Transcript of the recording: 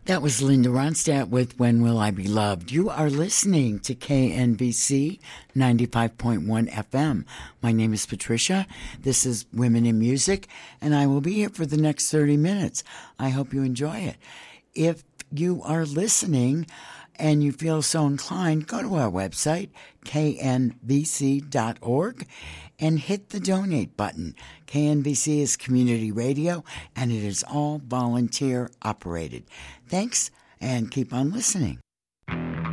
That was Linda Ronstadt with When Will I Be Loved? You are listening to KNVC 95.1 FM. My name is Patricia. This is Women in Music, and I will be here for the next 30 minutes. I hope you enjoy it. If you are listening and you feel so inclined, go to our website, knvc.org, and hit the donate button. KNVC is community radio, and it is all volunteer operated. Thanks, and keep on listening.